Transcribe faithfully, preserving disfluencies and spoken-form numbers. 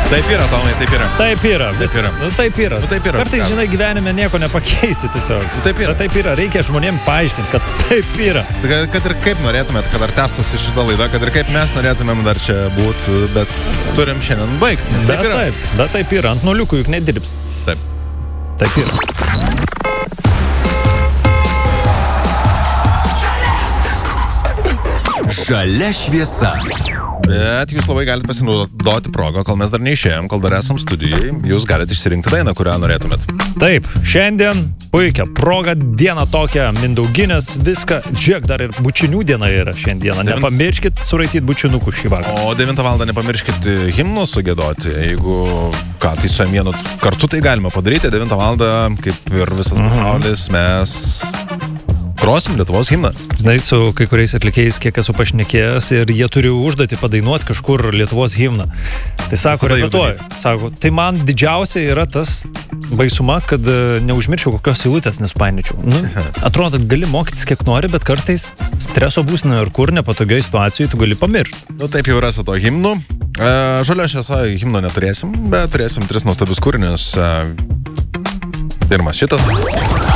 Taip yra, Tomai, taip yra. Taip yra, Taip yra. Nu, taip yra. Nu, taip yra. Kartais, žinai, gyvenime nieko nepakeisi tiesiog. Nu, taip yra. Bet taip yra, reikia žmonėms paaiškinti, kad taip yra. Kad, kad ir kaip norėtumėt, kad ar tęstųsi šitą laidą, kad ir kaip mes norėtumėm dar čia būti, bet turim šiandien baigti. Nes Bet taip yra. taip, bet taip yra. Ant nuliukų juk nedirbs. Taip. Taip yra. Žalia šviesa. Bet jūs labai galite pasinaudoti progą, kol mes dar neišėjom, kol dar esam studijai, jūs galite išsirinkti dainą, kurią norėtumėt. Taip, šiandien puikia proga, diena tokia, mindauginės, viską. Žiūrėk, dar ir bučinių diena yra šiandieną. Devin... Nepamirškit suraityti bučinukų šį vakarą. O devintą valandą nepamirškit himno sugėdoti. Jeigu ką, tai su Amienu kartu tai galima padaryti. devintą valandą, kaip ir visas pasaulis, mes grosim Lietuvos himną. Žinai, su kai kuriais atlikėjais, kiek esu pašnekėjęs, ir jie turi užduoti padainuoti kažkur Lietuvos himną. Tai sako, Visada jau repetuoju. Sako, tai man didžiausia yra tas baisuma, kad uh, neužmirčiau kokios eilutės nespainičiau. Nu, atrodo, gali mokytis kiek nori, bet kartais streso būsina ir kur nepatogioj situacijai tu gali pamiršti. Nu, taip jau yra su to himnu. E, žalio šviesa himno neturėsim, bet turėsim tris nuostabius kūrinius. E, pirmas šitas.